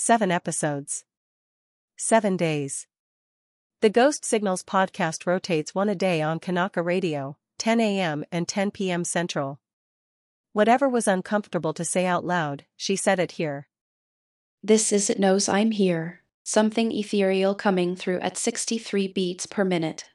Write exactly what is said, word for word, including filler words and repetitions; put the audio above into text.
Seven episodes. Seven days. The Ghost Signals podcast rotates one a day on Kanaka Radio, ten a m and ten p m Central. Whatever was uncomfortable to say out loud, she said it here. This is It Knows I'm Here, something ethereal coming through at sixty-three beats per minute.